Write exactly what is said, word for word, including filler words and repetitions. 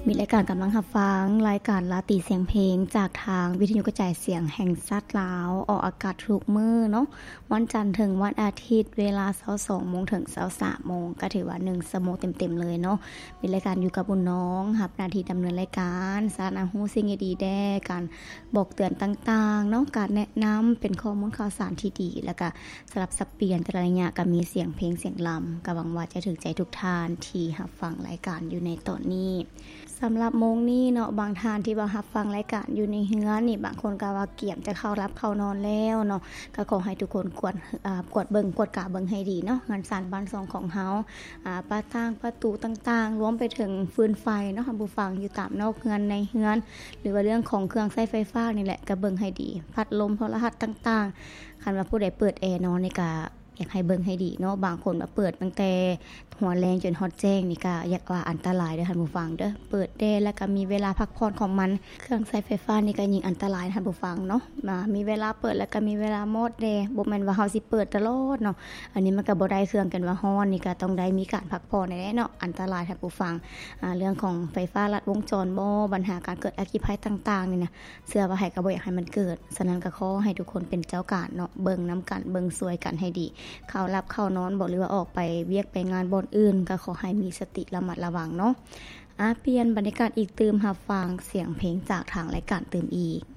มีรายการกำลังรับฟังรายการลาตีเสียงเพลงจากทางวิทยุกระจายเสียงแห่งชาติลาวออกอากาศทุกมื้อเนาะวันจันทร์ถึงวันอาทิตย์เวลา ยี่สิบสองโมง ถึง ยี่สิบสามโมงก็ถือว่าหนึ่งชั่วโมงเต็มๆเลยเนาะมีรายการอยู่กับบุญน้องรับหน้าที่ดำเนินรายการสาระฮู้สิ่งดีๆแด่การบอกเตือนต่างๆเนาะการแนะนำเป็นข้อมูลข่าวสารที่ดีแล้วก็สลับสับเปลี่ยนแต่ละระยะก็มีเสียงเพลงเสียงลำก็หวังว่าจะถึงใจทุกท่านที่รับฟังรายการอยู่ในตอนนี้สำหรับโมงนี้เนาะบางท่านที่บ่รับฟังรายการอยู่ในเฮือนนี่บางคนก็ว่าเกี่ยมจะเข้ารับเข้านอนแล้วเนาะก็ขอให้ทุกคนกวดอ่ากวดเบิ่งกวดกะเบิ่งให้ดีเนาะงานสานบ้านซองของเฮาอ่าประตางประตูต่างๆรวมไปถึงฟืนไฟเนาะค่ะผู้ฟังอยู่ตามนอกเฮือนในเฮือนหรือว่าเรื่องของเครื่องใช้ไฟฟ้านี่แหละก็เบิ่งให้ดีพัดลมโทรทัศน์ต่างๆคันว่าผู้ใดเปิดแอร์นอนนี่ก็อยากให้เบิ่งให้ดีเนาะบางคนมาเปิดตั้งแต่หัวแรงจนฮอดแจ้งนี่ก็อยากว่าอันตรายเด้อท่านผู้ฟังเด้อเปิดแดดแล้วก็มีเวลาพักผ่อนของมันเครื่องใช้ไฟฟ้านี่ก็ยิ่งอันตรายท่านผู้ฟังเนาะมามีเวลาเปิดแล้วก็มีเวลาหมดแดดบ่แม่นว่าเฮาสิเปิดตลอดเนาะอันนี้มันก็บ่ได้เครื่องกันว่าร้อนนี่ก็ต้องได้มีการพักผ่อนแน่เนาะอันตรายท่านผู้ฟังอ่าเรื่องของไฟฟ้าลัดวงจรบ่ปัญหาการเกิดอัคคีภัยต่างๆนี่นะเชื่อว่าให้ก็บ่อยากให้มันเกิดฉะนั้นก็ขอให้ทุกคนเป็นเจ้าการเนาะเบิ่งนํกันเบิ่งช่วยกันให้ดีเข้ารับเข้านอนบ่หรือว่าออกไปเวียกไปงานบ่อนอื่นก็ขอให้มีสติระมัดระวังเนาะอ่ะเปลี่ยนบรรยากาศอีกตื่มรับฟังเสียงเพลงจากทางรายการตื่มอีก